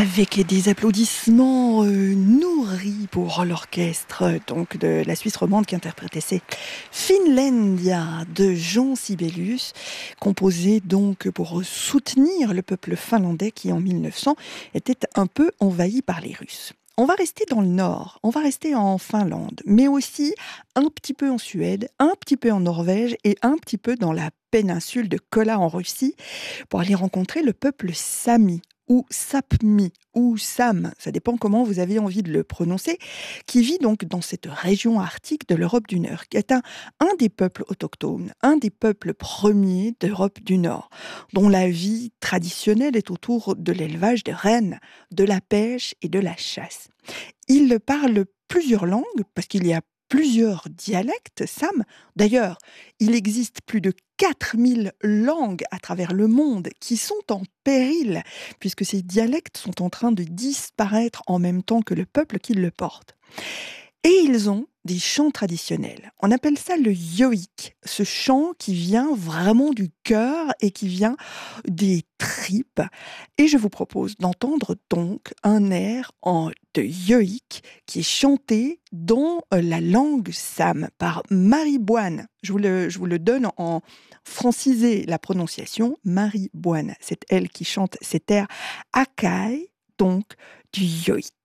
Avec des applaudissements nourris pour l'orchestre donc de la Suisse romande qui interprétait ces Finlandia de Jean Sibelius, composé donc pour soutenir le peuple finlandais qui en 1900 était un peu envahi par les Russes. On va rester dans le nord, on va rester en Finlande, mais aussi un petit peu en Suède, un petit peu en Norvège et un petit peu dans la péninsule de Kola en Russie pour aller rencontrer le peuple Sami ou Sapmi, ou Sam, ça dépend comment vous avez envie de le prononcer, qui vit donc dans cette région arctique de l'Europe du Nord, qui est un des peuples autochtones, un des peuples premiers d'Europe du Nord, dont la vie traditionnelle est autour de l'élevage de rennes, de la pêche et de la chasse. Il parle plusieurs langues, parce qu'il y a plusieurs dialectes, Sam. D'ailleurs, il existe plus de 4000 langues à travers le monde qui sont en péril, puisque ces dialectes sont en train de disparaître en même temps que le peuple qui le porte. Et ils ont des chants traditionnels. On appelle ça le yoïk, ce chant qui vient vraiment du cœur et qui vient des tripes. Et je vous propose d'entendre donc un air de yoïk qui est chanté dans la langue Sam par Marie Boine. Je vous le donne en francisé la prononciation. Marie Boine, c'est elle qui chante cet air Akai, donc du yoïk.